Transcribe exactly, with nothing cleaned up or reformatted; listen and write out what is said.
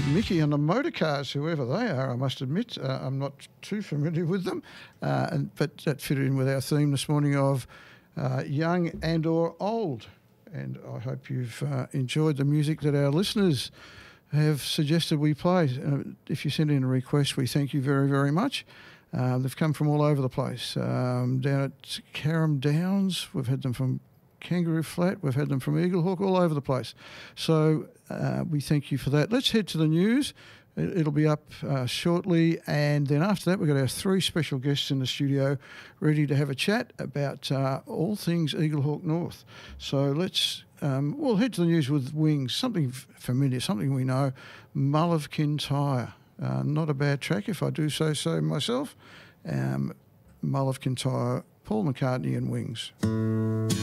Mickey and the Motorcars, whoever they are, I must admit. Uh, I'm not too familiar with them, uh, and, but that fitted in with our theme this morning of uh, young and or old. And I hope you've uh, enjoyed the music that our listeners have suggested we play. Uh, if you send in a request, we thank you very, very much. Uh, they've come from all over the place. Um, down at Carrum Downs, we've had them from Kangaroo Flat, we've had them from Eaglehawk, all over the place. So uh, we thank you for that. Let's head to the news. It'll be up uh, shortly, and then after that we've got our three special guests in the studio ready to have a chat about uh, all things Eaglehawk North. So let's, um, we'll head to the news with Wings, something f- familiar, something we know, Mull of Kintyre. Uh, not a bad track, if I do say so myself. Um, Mull of Kintyre, Paul McCartney and Wings.